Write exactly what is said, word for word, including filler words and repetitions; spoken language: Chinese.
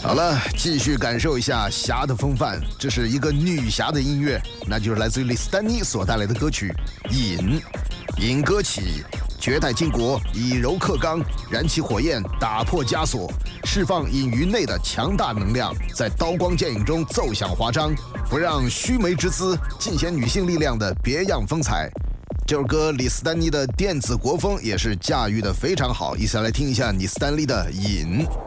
好了，继续感受一下侠的风范。这是一个女侠的音乐，那就是来自于李斯丹妮所带来的歌曲《引》。引歌起，绝代巾帼以柔克刚，燃起火焰，打破枷锁，释放隐于内的强大能量，在刀光剑影中奏响华章，不让须眉之姿尽显女性力量的别样风采。这首歌李斯丹妮的电子国风也是驾驭的非常好，一起来听一下李斯丹妮的《引》。